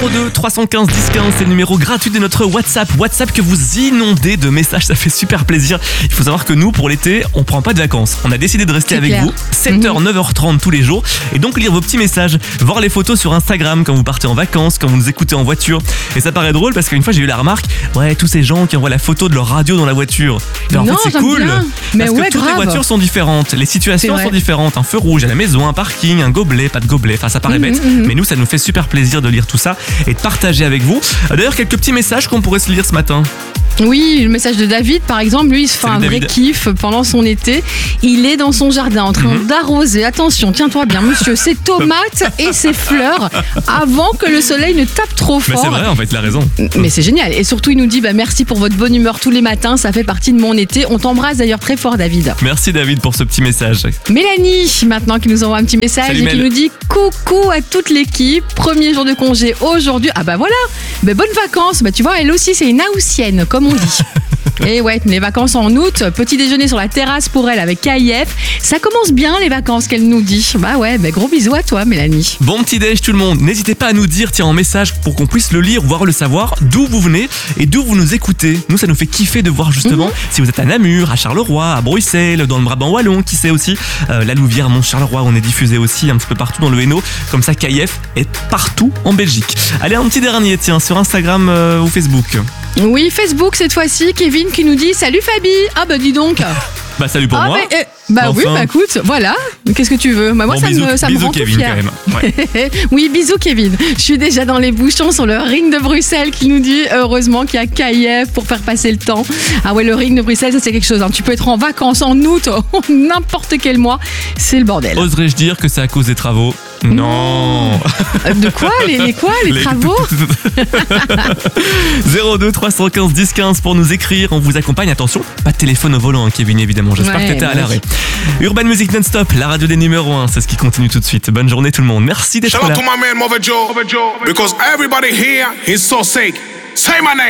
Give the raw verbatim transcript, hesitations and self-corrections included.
zéro deux trois cent quinze dix quinze, c'est le numéro gratuit de notre WhatsApp. WhatsApp que vous inondez de messages, ça fait super plaisir. Il faut savoir que nous, pour l'été, on prend pas de vacances. On a décidé de rester C'est avec clair. vous, sept heures, neuf heures trente tous les jours. Et donc lire vos petits messages, voir les photos sur Instagram quand vous partez en vacances, quand vous nous écoutez en voiture. Et ça paraît drôle parce qu'une fois j'ai eu la remarque, ouais, tous ces gens qui envoient la photo de leur radio dans la voiture. Mais en Non, fait c'est j'aime cool. bien. Mais Parce que ouais, toutes les grave. voitures sont différentes, les situations C'est vrai. sont différentes. Un feu rouge à la maison, un parking, un gobelet, pas de gobelet. Enfin ça paraît Mhm, bête, mhm. mais nous ça nous fait super plaisir de lire tout ça et de partager avec vous. D'ailleurs quelques petits messages qu'on pourrait se lire ce matin. Oui, le message de David, par exemple, lui, il se fait Salut, un vrai David. kiff pendant son été. Il est dans son jardin en train Mhm. d'arroser. Attention, tiens-toi bien, monsieur, ses tomates et ses fleurs avant que le soleil ne tape trop Mais fort. c'est vrai en fait, il a raison. Mais c'est génial. Et surtout, il nous dit bah, merci pour votre bonne humeur tous les matins. Ça fait partie de mon été. On t'embrasse d'ailleurs très fort, David. Merci David pour ce petit message. Mélanie, maintenant, qui nous envoie un petit message Salut, et qui Mel. nous dit coucou à toute l'équipe. Premier jour de congé aujourd'hui. Ah bah voilà. Bah, bonnes vacances. Bah tu vois, elle aussi, c'est une haussienne, comme on dit. Et ouais, les vacances en août, petit déjeuner sur la terrasse pour elle avec K I F. Ça commence bien les vacances qu'elle nous dit. Bah ouais, bah gros bisous à toi Mélanie. Bon petit déj tout le monde, n'hésitez pas à nous dire tiens en message pour qu'on puisse le lire, voire le savoir, d'où vous venez et d'où vous nous écoutez. Nous ça nous fait kiffer de voir justement si vous êtes à Namur, à Charleroi, à Bruxelles, dans le Brabant Wallon, qui sait aussi, euh, la Louvière, Mont-Charleroi, on est diffusé aussi un petit peu partout dans le Hainaut, comme ça K I F est partout en Belgique. Allez un petit dernier tiens sur Instagram euh, ou Facebook. Oui, Facebook cette fois-ci, Kevin qui nous dit salut Fabi. Ah bah dis donc. Bah salut pour ah, moi. bah, eh, bah Enfin. oui, bah écoute, voilà. Qu'est-ce que tu veux bah, Moi Bon, ça bisous, me, ça me bisous rend tout Kevin fière. quand même. Ouais. Oui, bisous Kevin. Je suis déjà dans les bouchons sur le ring de Bruxelles qui nous dit heureusement qu'il y a K I F pour faire passer le temps. Ah ouais, le ring de Bruxelles, ça c'est quelque chose. Hein. Tu peux être en vacances en août, n'importe quel mois, c'est le bordel. Oserais-je dire que c'est à cause des travaux? Non. Euh, De quoi les, les quoi Les, Les- travaux zéro deux trois cent quinze dix quinze pour nous écrire, on vous accompagne. Attention, pas de téléphone au volant, hein, Kevin, évidemment. J'espère Ouais, que t'étais à bah l'arrêt. Urban Music Non-Stop, la radio des numéros un, c'est ce qui continue tout de suite. Bonne journée tout le monde. Merci d'être Shout out là. to my man Mother Joe, because everybody here is so sick. Say my name.